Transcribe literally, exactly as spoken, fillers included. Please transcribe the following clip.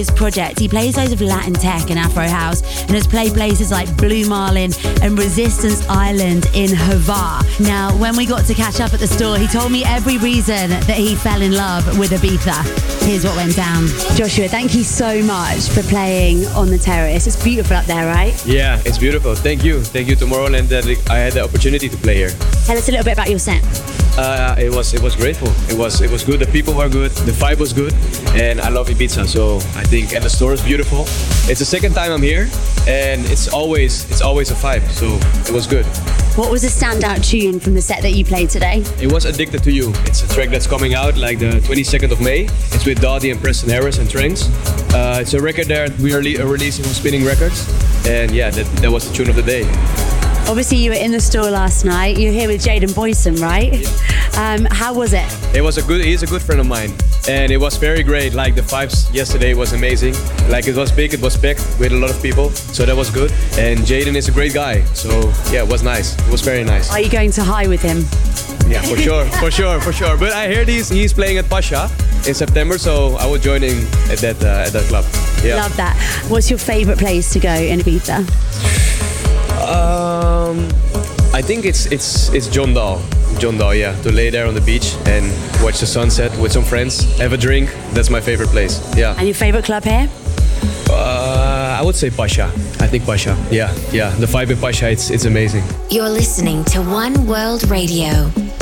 His project, he plays loads of Latin tech and Afro house and has played places like Blue Marlin and Resistance Island in Havana. Now, when we got to catch up at the store, he told me every reason that he fell in love with Ibiza. Here's what went down. Joshua, thank you so much for playing on the terrace. It's beautiful up there, right? Yeah, it's beautiful. Thank you. Thank you, Tomorrowland, that I had the opportunity to play here. Tell us a little bit about your set. Uh, it was it was grateful. It was it was good. The people were good. The vibe was good, and I love Ibiza. So I think, and the store is beautiful. It's the second time I'm here, and it's always it's always a vibe. So it was good. What was a standout tune from the set that you played today? It was Addicted to You. It's a track that's coming out like the twenty-second of May. It's with Doddy and Preston Harris and Tranks. Uh, it's a record that we are le- releasing on Spinning Records, and yeah, that that was the tune of the day. Obviously, you were in the store last night. You're here with Jaden Boyson, right? Yeah. Um, how was it? It was a good. He's a good friend of mine, and it was very great. Like the vibes yesterday was amazing. Like it was big, it was packed with a lot of people, so that was good. And Jaden is a great guy, so yeah, it was nice. It was very nice. Are you going to high with him? Yeah, for sure, for sure, for sure. But I heard he's he's playing at Pasha in September, so I will join him at that uh, at that club. Yeah. Love that. What's your favorite place to go in Ibiza? Um, I think it's it's it's John Dahl. John Dahl, yeah. To lay there on the beach and watch the sunset with some friends, have a drink. That's my favorite place. Yeah. And your favorite club here? Uh, I would say Pasha. I think Pasha. Yeah, yeah. The vibe in Pasha, it's it's amazing. You're listening to One World Radio.